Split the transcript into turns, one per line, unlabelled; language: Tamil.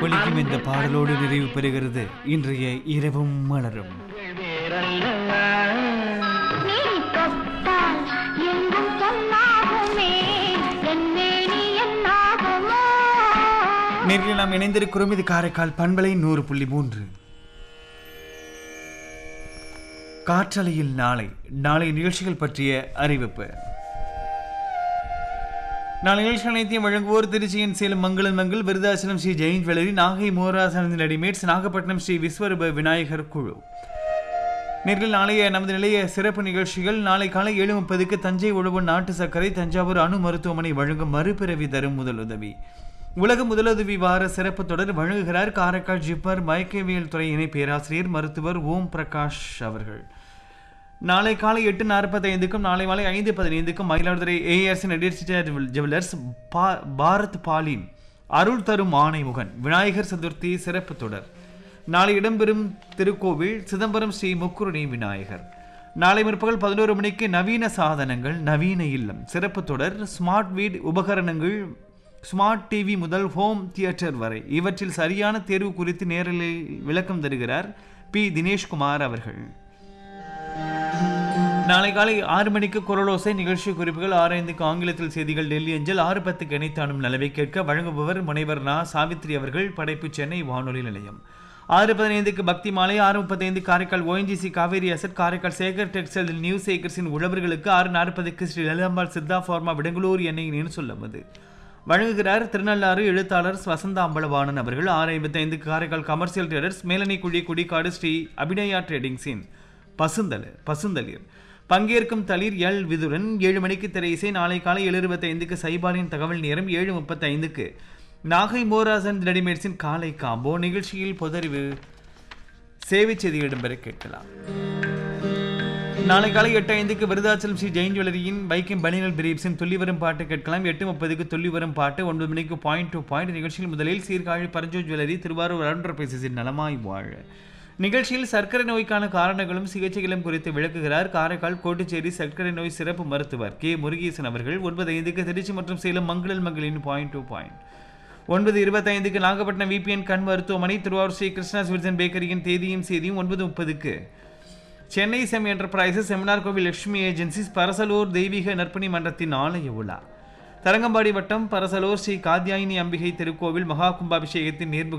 ஒலிக்கும் இந்த பாடலோடு நிறைவு பெறுகிறது இன்றைய இரவும் மலரும். நேரில் நாம் இணைந்திருக்கிறோம். இது காரைக்கால் பண்பலை 100.3. காற்றலையில் நாளை நிகழ்ச்சிகள் பற்றிய அறிவிப்பு. நாளை நிகழ்ச்சி அனைத்தையும் வழங்குவோர் திருச்சியின் சேலம் மங்களன் மங்கள், விருதாச்சலம் ஸ்ரீ ஜெயின் ஜுவல்லரி, நாகை மோராசனந்தி ரெடிமேட்ஸ், நாகப்பட்டினம் ஸ்ரீ விஸ்வரூப விநாயகர் குழு. நேரில் நாளைய நமது நிலைய சிறப்பு நிகழ்ச்சிகள். நாளை காலை 7:30 தஞ்சை உழவன் நாட்டு சர்க்கரை, தஞ்சாவூர் அணு மருத்துவமனை வழங்கும் மறுபிறவி தரும் முதலுதவி, உலக முதலுதவி வார சிறப்பு தொடர். வழங்குகிறார் காரைக்கால் ஜிப்மர் மயக்கவியல் துறை இணை பேராசிரியர் மருத்துவர் ஓம் பிரகாஷ் அவர்கள். நாளை காலை 8:45க்கும் நாளை மாலை 5:15க்கும் மயிலாடுதுறை ஏஆர்சி நடிகர் ஜுவல்லர்ஸ் பாரத் பாலின் அருள் தரும் ஆணைமுகன் விநாயகர் சதுர்த்தி சிறப்பு தொடர். நாளை இடம்பெறும் திருக்கோவில் சிதம்பரம் ஸ்ரீ முக்குருணி விநாயகர். நாளை முற்பகல் 11 மணிக்கு நவீன சாதனங்கள் நவீன இல்லம் சிறப்பு தொடர். ஸ்மார்ட் வீட் உபகரணங்கள், ஸ்மார்ட் டிவி முதல் ஹோம் தியேட்டர் வரை இவற்றில் சரியான தேர்வு குறித்து நேரலில் விளக்கம் தருகிறார் பி தினேஷ்குமார் அவர்கள். நாளை காலை 6 மணிக்கு குரலோசை நிகழ்ச்சி குறிப்புகள். 6:05க்கு ஆங்கிலத்தில் செய்திகள் டெல்லி அஞ்சல். 6:10 இணைத்தானும் நலவை கேட்க வழங்குபவர் முனைவர் நா சாவித்ரி அவர்கள். படைப்பு சென்னை வானொலி நிலையம். 6:15க்கு பக்தி மாலை. 6:35 Karaikal ONGC Kaveri asset, Karaikal Sekar textile new சேகர்ஸின் உழவர்களுக்கு. 6:40க்கு ஸ்ரீ லலிதாம்பாள் சித்தா ஃபார்மா விடங்களூர் எண்ணெயின் சொல்லுவது வழங்குகிறார் திருநள்ளாறு எழுத்தாளர் வசந்தா அம்பலவாணன் அவர்கள். 6:55க்கு காரைக்கால் கமர்ஷியல் ட்ரேடர்ஸ் மேலனை குடிக்காடு ஸ்ரீ அபிநயா ட்ரேடிங்ஸின் பசுந்தளிர் பங்கேற்கும் தளிர் எல் விதுரன். 7 மணிக்கு திரையிசை. நாளை காலை 7:25க்கு சைபாலின் தகவல் நேரம். 7:35க்கு நாகை மோராசன் ரெடிமேட்ஸின் காலை காம்போ நிகழ்ச்சியில் பொதறிவு சேவை செய்தி இடம்பெற கேட்கலாம். நாளை காலை 8:05க்கு விருதாச்சலம் ஸ்ரீ ஜெயின் ஜுவல்லரியின் பைக்கிங் பனியல் பிரீப்ஸின் துள்ளி வரும் பாட்டு கேட்கலாம். 8:30க்கு துள்ளி வரும் பாட்டு. 9 மணிக்கு பாயிண்ட் டு பாயிண்ட் நிகழ்ச்சியில் முதலில் சீர்காழி பரஞ்சோ ஜுவல்லரி திருவாரூர் அருண்டர் பேசின் நலமாய் வாழ நிகழ்ச்சியில் சர்க்கரை நோய்க்கான காரணங்களும் சிகிச்சைகளும் குறித்து விளக்குகிறார் காரைக்கால் கோட்டுச்சேரி சர்க்கரை நோய் சிறப்பு மருத்துவர் கே முருகேசன் அவர்கள். 9:05க்கு திருச்சி மற்றும் சேலம் மங்களன் மங்களின் point to point. 9:25க்கு Nagapattinam VPN கண் மருத்துவமனை திருவாரூர் ஸ்ரீ கிருஷ்ணா ஸ்வீட்ஸ் பேக்கரியின் தேதியும் செய்தியும். 9:30க்கு சென்னை செம் என்டர்பிரைசஸ் செமினார் கோவில் லட்சுமி ஏஜென்சிஸ் பரசலூர் தெய்வீக நற்பணி மன்றத்தின் ஆலய விழா. தரங்கம்பாடி வட்டம் பரசலூர் ஸ்ரீ காத்யாயினி அம்பிகை திருக்கோவில் மகா கும்பாபிஷேகத்தின் நேர்முக